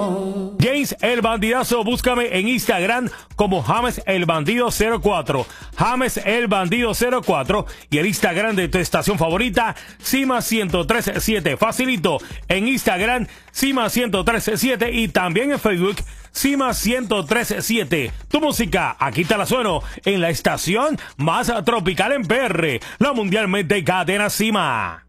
James el Bandidazo, búscame en Instagram como James el Bandido 04. James el Bandido 04 y el Instagram de tu estación favorita, Cima 1037. Facilito en Instagram, Cima 1037 y también en Facebook, Cima 1037. Tu música, aquí te la sueno en la estación más tropical en PR, la mundialmente cadena Cima.